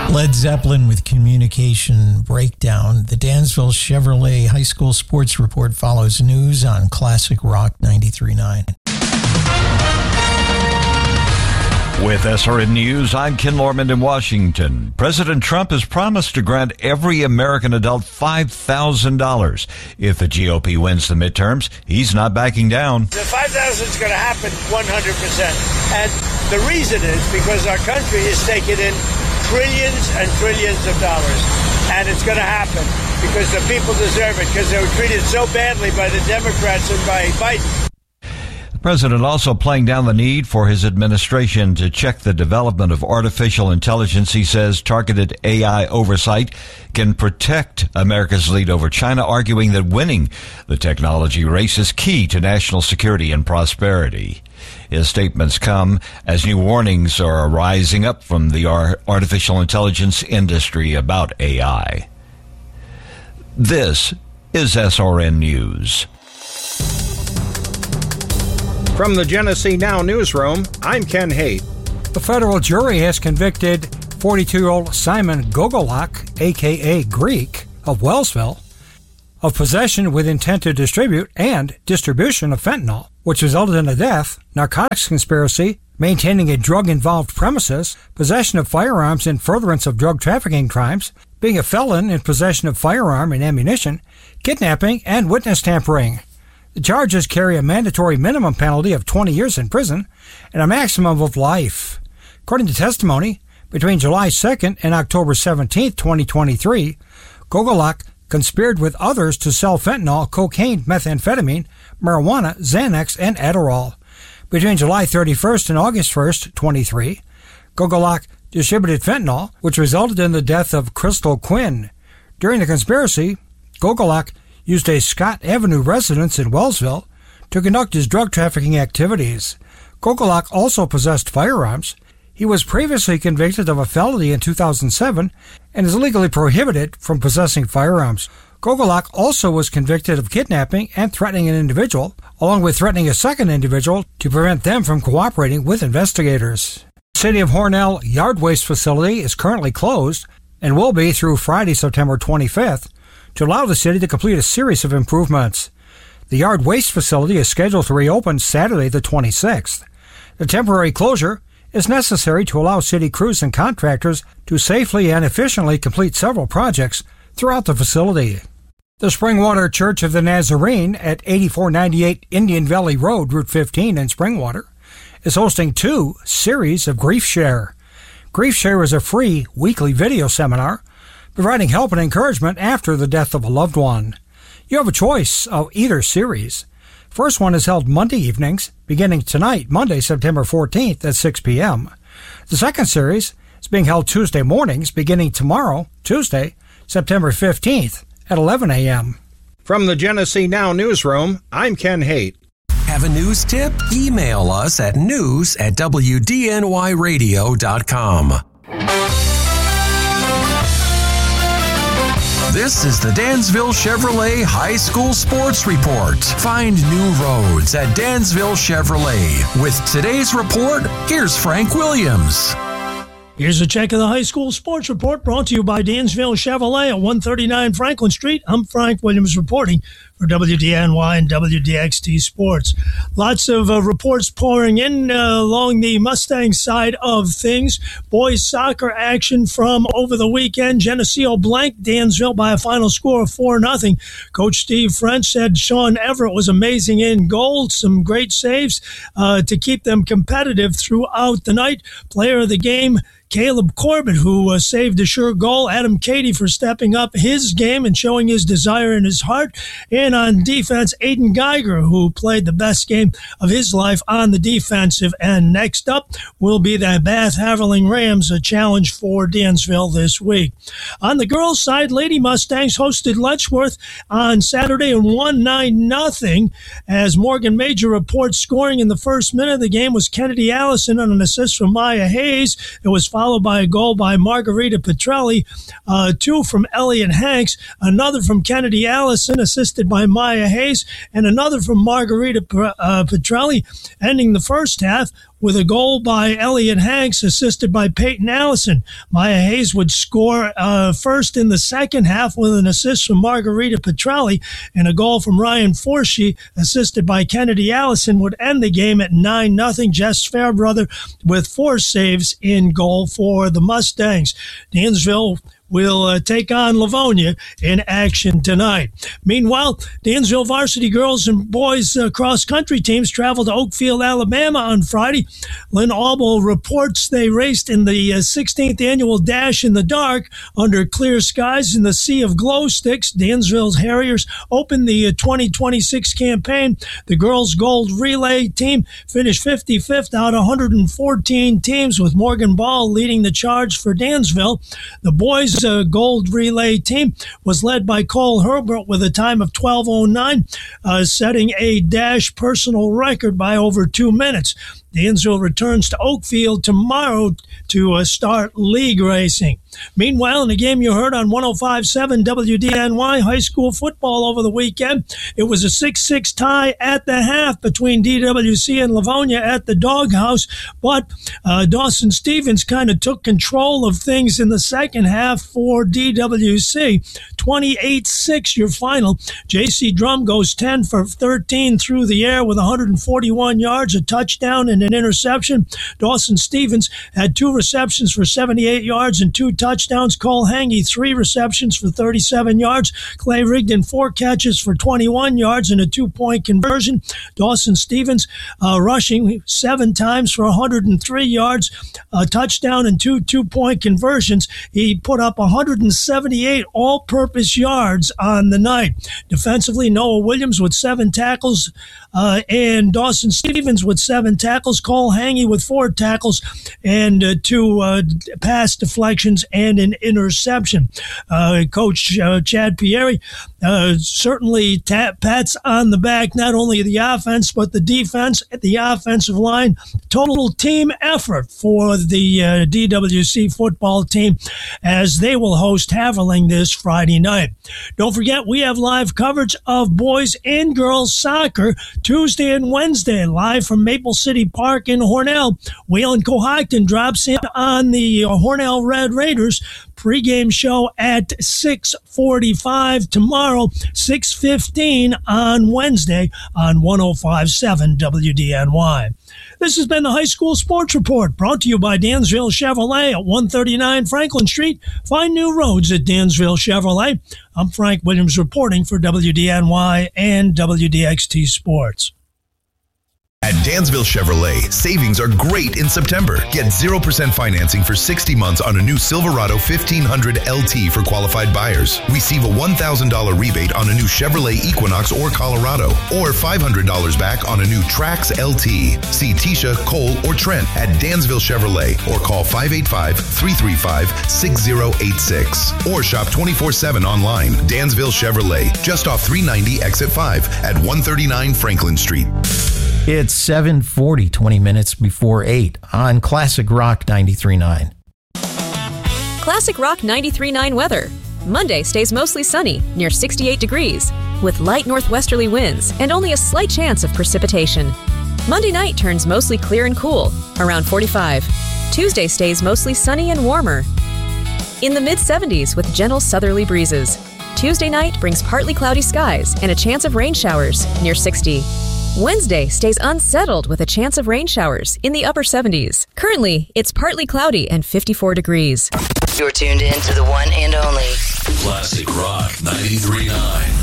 Led Zeppelin with Communication Breakdown. The Dansville Chevrolet High School Sports Report follows news on Classic Rock 93.9. With SRN News, I'm Ken Lorman in Washington. President Trump has promised to grant every American adult $5,000. If the GOP wins the midterms, he's not backing down. The $5,000 is going to happen 100%. And the reason is because our country is taking in trillions and trillions of dollars. And it's going to happen because the people deserve it, because they were treated so badly by the Democrats and by Biden. The president also playing down the need for his administration to check the development of artificial intelligence. He says targeted AI oversight can protect America's lead over China, arguing that winning the technology race is key to national security and prosperity. His statements come as new warnings are rising up from the artificial intelligence industry about AI. This is SRN News. From the Genesee Now newsroom, I'm Ken Haight. The federal jury has convicted 42-year-old Simon Gogolak, a.k.a. Greek, of Wellsville, of possession with intent to distribute and distribution of fentanyl, which resulted in a death, narcotics conspiracy, maintaining a drug-involved premises, possession of firearms in furtherance of drug trafficking crimes, being a felon in possession of firearm and ammunition, kidnapping, and witness tampering. The charges carry a mandatory minimum penalty of 20 years in prison and a maximum of life. According to testimony, between July 2nd and October 17th, 2023, Gogolak conspired with others to sell fentanyl, cocaine, methamphetamine, marijuana, Xanax, and Adderall. Between July 31st and August 1st, 23, Gogolak distributed fentanyl, which resulted in the death of Crystal Quinn. During the conspiracy, Gogolak used a Scott Avenue residence in Wellsville to conduct his drug trafficking activities. Gogolak also possessed firearms. He was previously convicted of a felony in 2007 and is legally prohibited from possessing firearms. Gogolak also was convicted of kidnapping and threatening an individual, along with threatening a second individual to prevent them from cooperating with investigators. The City of Hornell yard waste facility is currently closed and will be through Friday, September 25th, to allow the city to complete a series of improvements. The yard waste facility is scheduled to reopen Saturday the 26th. The temporary closure is necessary to allow city crews and contractors to safely and efficiently complete several projects throughout the facility. The Springwater Church of the Nazarene at 8498 Indian Valley Road, Route 15 in Springwater, is hosting 2 series of Grief Share. Grief Share is a free weekly video seminar providing help and encouragement after the death of a loved one. You have a choice of either series. First one is held Monday evenings, beginning tonight, Monday, September 14th at 6 p.m. The second series is being held Tuesday mornings, beginning tomorrow, Tuesday, September 15th at 11 a.m. From the Genesee Now newsroom, I'm Ken Haight. Have a news tip? Email us at news@wdnyradio.com. This is the Dansville Chevrolet High School Sports Report. Find new roads at Dansville Chevrolet. With today's report, here's Frank Williams. Here's a check of the high school sports report brought to you by Dansville Chevrolet at 139 Franklin Street. I'm Frank Williams reporting for WDNY and WDXT Sports. Lots of reports pouring in along the Mustang side of things. Boys soccer action from over the weekend. Geneseo blanked Dansville by a final score of 4-0. Coach Steve French said Sean Everett was amazing in goal. Some great saves to keep them competitive throughout the night. Player of the game, Caleb Corbett, who saved a sure goal. Adam Cady for stepping up his game and showing his desire in his heart. And on defense, Aiden Geiger, who played the best game of his life on the defensive end. Next up will be the Bath Haverling Rams, a challenge for Dansville this week. On the girls' side, Lady Mustangs hosted Letchworth on Saturday and won 9-0. As Morgan Major reports, scoring in the first minute of the game was Kennedy Allison on an assist from Maya Hayes. It was followed by a goal by Margarita Petrelli, 2 from Elliot Hanks, another from Kennedy Allison, assisted by Maya Hayes, and another from Margarita Petrelli. Ending the first half with a goal by Elliot Hanks, assisted by Peyton Allison. Maya Hayes would score first in the second half with an assist from Margarita Petrelli, and a goal from Ryan Forshee, assisted by Kennedy Allison, would end the game at 9-0. Jess Fairbrother with 4 saves in goal for the Mustangs. Dansville will take on Livonia in action tonight. Meanwhile, Dansville varsity girls and boys cross-country teams traveled to Oakfield, Alabama on Friday. Lynn Albo reports they raced in the 16th annual Dash in the Dark under clear skies in the sea of glow sticks. Dansville's Harriers opened the 2026 campaign. The girls' gold relay team finished 55th out of 114 teams, with Morgan Ball leading the charge for Dansville. The boys' gold relay team was led by Cole Herbert with a time of 12:09, setting a Dash personal record by over 2 minutes. Dansville returns to Oakfield tomorrow to start league racing. Meanwhile, in the game you heard on 105.7 WDNY, high school football over the weekend, it was a 6-6 tie at the half between DWC and Livonia at the Doghouse, but Dawson Stevens kind of took control of things in the second half for DWC. 28-6 your final. J.C. Drum goes 10 for 13 through the air with 141 yards, a touchdown, and an interception. Dawson Stevens had 2 receptions for 78 yards and 2 touchdowns. Cole Hangy, 3 receptions for 37 yards. Clay Rigdon, 4 catches for 21 yards and a 2-point conversion. Dawson Stevens rushing 7 times for 103 yards, a touchdown and 2 2-point conversions. He put up 178 all-purpose yards on the night. Defensively, Noah Williams with 7 tackles and Dawson Stevens with 7 tackles. Cole Hangy with 4 tackles and 2 pass deflections and an interception. Coach Chad Pieri certainly pats on the back, not only the offense, but the defense, the offensive line. Total team effort for the DWC football team as they will host Haverling this Friday night. Don't forget, we have live coverage of boys and girls soccer Tuesday and Wednesday, live from Maple City Park in Hornell. Waylon Cohocton drops in on the Hornell Red Raiders. Pre-game show at 6:45 tomorrow, 6:15 on Wednesday on 105.7 WDNY. This has been the High School Sports Report, brought to you by Dansville Chevrolet at 139 Franklin Street. Find new roads at Dansville Chevrolet. I'm Frank Williams reporting for WDNY and WDXT Sports. At Dansville Chevrolet, savings are great in September. Get 0% financing for 60 months on a new Silverado 1500 LT for qualified buyers. Receive a $1,000 rebate on a new Chevrolet Equinox or Colorado, or $500 back on a new Trax LT. See Tisha, Cole, or Trent at Dansville Chevrolet, or call 585-335-6086. Or shop 24/7 online. Dansville Chevrolet, just off 390 exit 5 at 139 Franklin Street. It's 7:40, 20 minutes before 8 on Classic Rock 93.9. Classic Rock 93.9 weather. Monday stays mostly sunny, near 68 degrees, with light northwesterly winds and only a slight chance of precipitation. Monday night turns mostly clear and cool, around 45. Tuesday stays mostly sunny and warmer, in the mid-70s with gentle southerly breezes. Tuesday night brings partly cloudy skies and a chance of rain showers, near 60. Wednesday stays unsettled with a chance of rain showers in the upper 70s. Currently, it's partly cloudy and 54 degrees. You're tuned in to the one and only Classic Rock 93.9.